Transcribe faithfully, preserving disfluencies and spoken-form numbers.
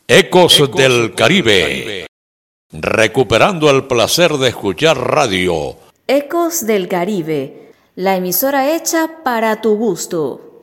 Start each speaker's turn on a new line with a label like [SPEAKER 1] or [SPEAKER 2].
[SPEAKER 1] Ecos, Ecos del Caribe. Caribe. Recuperando el placer de escuchar radio.
[SPEAKER 2] Ecos del Caribe, la emisora hecha para tu gusto.